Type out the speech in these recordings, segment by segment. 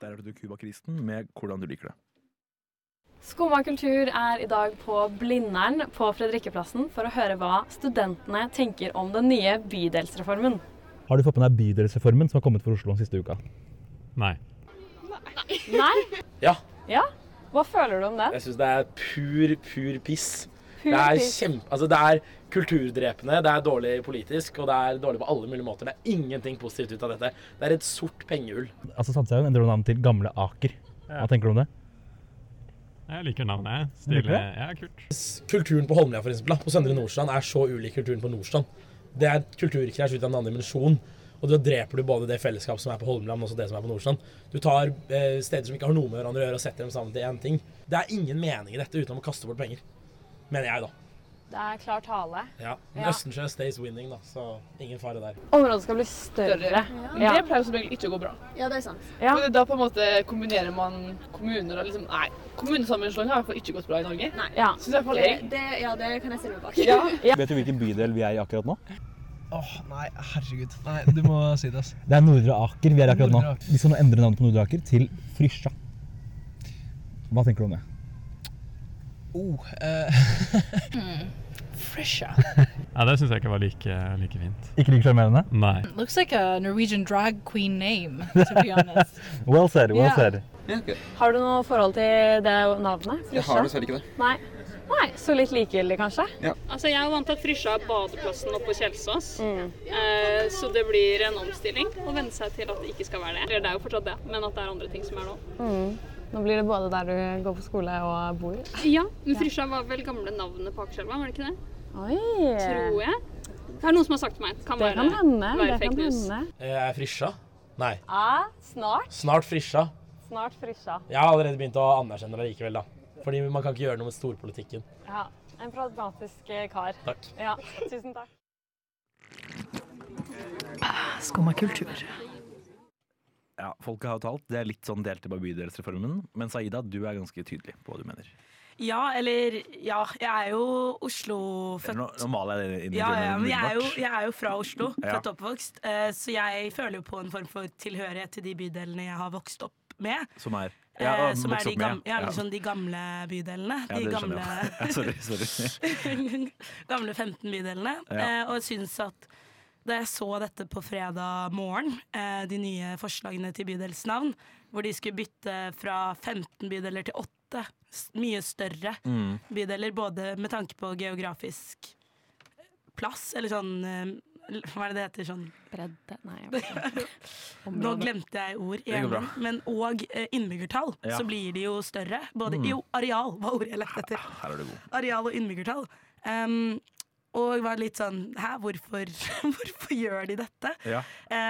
Der er du Cuba-kristen med hvordan du liker det. Skumma kultur I dag på Blindern på Fredrikkeplassen for å høre hva studentene tenker om den nye bydelsreformen. Har du fått med deg bydelsreformen som har kommet for Oslo den siste uka? Nei. Nei? Ja. Ja? Hva føler du om det? Jeg synes det pur piss. Pur piss. Det kulturdrepende, det dårlig politisk, og det dårlig på alle mulige måter. Det ingenting positivt ut av dette. Det et sort pengehull. Altså Sandshaugen endrer navn til Gamle Aker. Hva tenker du om det? Jeg liker navnet. Stilig. Ja, kult. Kulturen på Holmlia for eksempel, på Søndre Nordstrand så ulik kulturen på Nordstrand. Det kulturkrasj ut av en annen dimensjon. Og da dreper du både det fellesskapet som på Holmlia, men også det som på Nordstrand. Du tar steder som ikke har noe med hverandre å gjøre, og setter dem sammen til en ting. Det ingen mening I dette utenom å kaste bort penger. Mener jeg da. Det klar tale. Ja, men Østensjø stays winning da, så ingen fare der. Området skal bli større. Ja. Det pleier som regel ikke å gå bra. Ja, det sant. Ja. Og da på en måte kombinerer man kommuner og liksom, nei, kommunesammenslåing har I hvert fall ikke gått bra I Norge. Nei. Ja. Synes jeg det kan jeg stille meg bak. Ja. Ja. Vet du hvilken bydel vi I akkurat nå? Nei, herregud. Nei, du må si det, altså. Det Nordre Aker vi akkurat nå. Vi skal nå endre navnet på Nordre Aker til Frysja. Hva tenker du om det? Frysja. Ja, det synes jeg ikke var like fint. Ikke like charmerende? Nei. Looks like a Norwegian drag queen name, to be honest. Well said, well said. Ja, okay. Har du noe forhold til det navnet? Frysja? Jeg har dessverre ikke det. Nei, så litt likegyldig kanskje? Ja. Altså, jeg vant til at Frysja badeplassen oppe på Kjelsås, så det blir en omstilling å venne seg til at det ikke skal være det. Eller det jo fortsatt det, men at det andre ting som nå. Nå blir det både der du går på skole og bor. Ja, men Frysja var vel gamle navnet på Akerselva, var det ikke det? Oi! Tror jeg. Det noen som har sagt til meg. Det kan hende. Fake news. Frysja? Nei. Snart. Snart Frysja. Snart Frysja. Jeg har allerede begynt å anerkjenne det likevel da. Fordi man kan ikke gjøre noe med storpolitikken. Ja, en pragmatisk kar. Takk. Ja, tusen takk. Skumma kultur. Ja, folket har jo talt. Det litt sånn delte på bydelsreformen. Men Saida, du ganske tydelig på hva du mener. Ja, jeg jo Oslo-født. Nå maler jeg det inn I men jeg jo fra Oslo, født og oppvokst. Så jeg føler jo på en form for tilhørighet til de bydelene jeg har vokst opp med. Som som de gamle bydelene. De gamle, sorry. gamle 15 bydelene. Og jeg synes at da jeg så dette på fredag morgen, de nye forslagene til bydelsnavn, hvor de skulle bytte fra 15 bydeler til 8, mye større bydeler, både med tanke på geografisk plass, eller sånn, hva det heter, sånn bredde, nei, nå glemte jeg ord igjen, men og innbyggertall, så blir de jo større, både areal, hva ordet jeg lette etter, her du god. Areal og innbyggertall, og var litt sånn, hvorfor gjør de dette? Ja.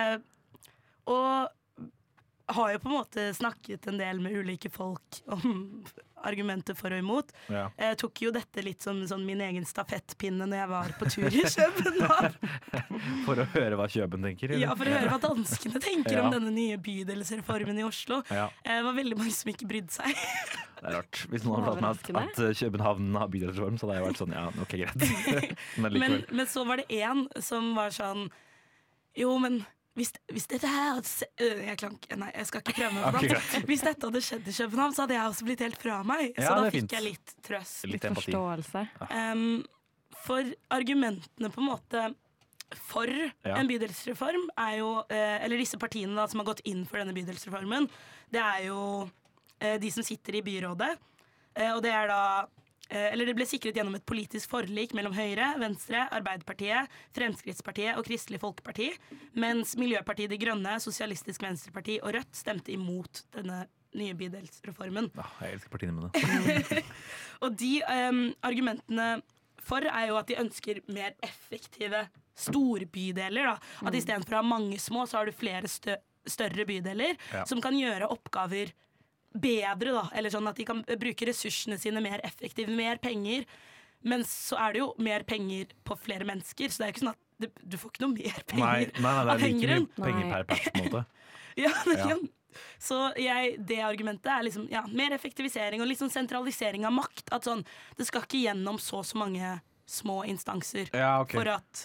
Og har jo på en måte snakket en del med ulike folk om argumenter for og imot. Ja. Jeg tok jo dette litt som sånn min egen stafettpinne når jeg var på tur I København. For å høre hva Køben tenker? Eller? Ja, for å høre hva danskene tenker om denne nye bydelsreformen I Oslo. Ja. Det var veldig mange som ikke brydde seg. Det rart. Hvis noen hadde fortalt meg at København har bydelsreform, så hadde jeg vært sånn, ja, ok, greit. men så var det en som var sånn, jo, men hvis dette her jeg skal ikke prøve meg på det. Hvis dette hadde skjedd I København, så hadde jeg også blitt helt fra meg. Så da fikk jeg litt trøst. Litt forståelse. For argumentene på en måte for en bydelsreform jo, eller disse partiene da, som har gått inn for denne bydelsreformen, det jo de som sitter I byrådet, og det da eller det ble sikret gjennom et politisk forlik mellom Høyre, Venstre, Arbeiderpartiet, Fremskrittspartiet og Kristelig Folkeparti, mens Miljøpartiet De Grønne, Sosialistisk Venstreparti og Rødt stemte imot denne nye bydelsreformen. Jeg elsker partiene mine. Og de argumentene for jo at de ønsker mer effektive storbydeler. Da. At I stedet for å ha mange små, så har du flere større bydeler som kan gjøre oppgaver bedre da, eller sånn at de kan bruke ressursene sine mer effektivt, mer penger, men så det jo mer penger på flere mennesker, så det ikke sånn at du får ikke noe mer penger. Nei, det like mye penger per pers på en måte. Ja. Så det argumentet liksom, mer effektivisering og litt sånn sentralisering av makt, at sånn, det skal ikke gjennom så mange små instanser for at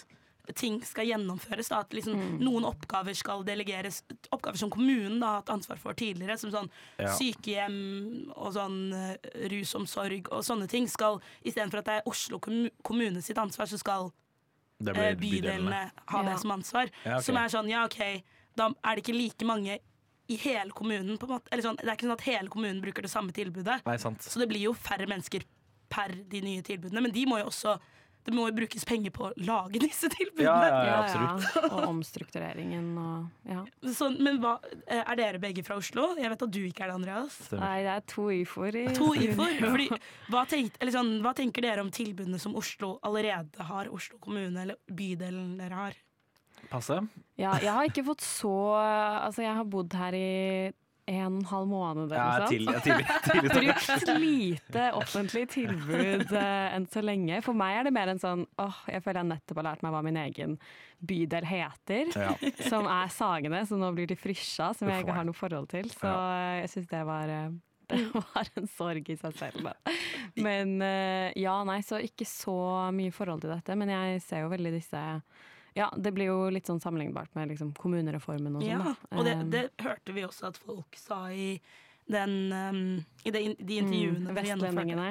ting skal gjennomføres. Da, at liksom, noen oppgaver skal delegeres, oppgaver som kommunen da, har hatt ansvar for tidligere, som sånn sykehjem og sånn rusomsorg og sånne ting, skal istedenfor at det er Oslo kommune sitt ansvar, så skal bydelene ha det som ansvar. Som er sånn, da er det ikke like mange i hele kommunen, på en måte. Eller sånn, det er ikke sånn at hele kommunen bruker det samme tilbudet. Nei, sant. Så det blir jo færre mennesker per de nye tilbudene, men de må jo også det må jo brukes penger på å lage disse tilbudene. Ja, absolutt. Og omstruktureringen og Sånn, men er dere begge fra Oslo? Jeg vet at du ikke er det, Andreas. Nei, det er 2 IFOR. 2 IFOR? Fordi, hva tenker dere om tilbudene som Oslo allerede har, Oslo kommune eller bydelen dere har? Passe? Ja, jeg har ikke fått altså jeg har bodd her i 1,5 måned brukt lite offentlig tilbud enn så lenge. For meg er det mer en sånn jeg føler jeg nettopp har lært meg hva min egen bydel heter, som er Sagene, så nå blir det Frysja, som jeg ikke har noe forhold til. Så jeg synes det var en sorg i seg selv. Men så ikke så mye forhold til dette, men jeg ser jo veldig disse det blir jo litt sånn sammenlignbart med liksom kommunereformen og sånn. Og det hørte vi også at folk sa i de intervjuene. Vestlendingene.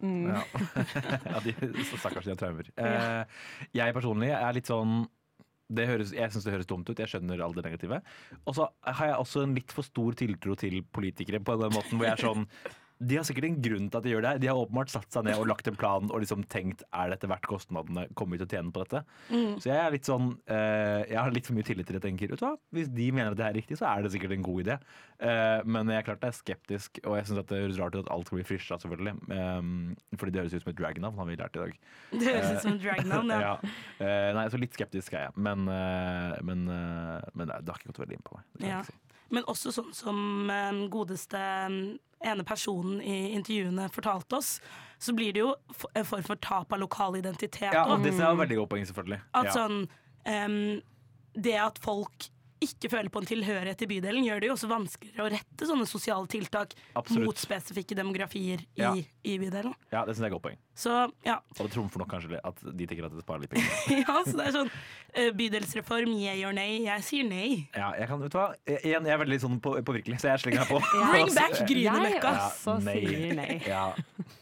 De stakkars, de har traumer. Jeg personlig er litt sånn jeg synes det høres dumt ut, jeg skjønner all det negative. Og så har jeg også en litt for stor tiltro til politikere på den måten hvor jeg er sånn de har sikkert en grunn til at de gjør det. De har åpenbart satt seg ned og lagt en plan og liksom tenkt er dette verdt kostnadene, kommer vi til å tjene på dette? Så jeg er litt sånn jeg har litt for mye tillit til det, tenker vet du hva? Hvis de mener at det er riktig, så er det sikkert en god idé. Men jeg er klart jeg er skeptisk, og jeg synes at det høres rart ut at alt skal bli Frysja, selvfølgelig. Fordi det høres ut som et dragnavn, har vi lært i dag. Det høres ut som et dragnavn, Nei, så litt skeptisk er jeg. Men det har ikke gått veldig inn på meg. Men også sånn som godeste ene personen i intervjuene fortalte oss, så blir det jo en form for tap av lokal identitet. Ja, og det er veldig god poeng, selvfølgelig. At sånn, det at folk ikke føler på en tilhørighet til bydelen, gjør det jo også vanskeligere å rette sånne sosiale tiltak mot spesifikke demografier i bydelen. Ja, det synes jeg er godt poeng. Så, og det trumfer nok kanskje at de tenker at det sparer litt penger. Så det er sånn bydelsreform, yay or nei. Jeg sier nei. Ja, vet du hva? Jeg er veldig sånn på virkelig, så jeg slenger meg på. Bring back Grünerløkka! Jeg også sier nei.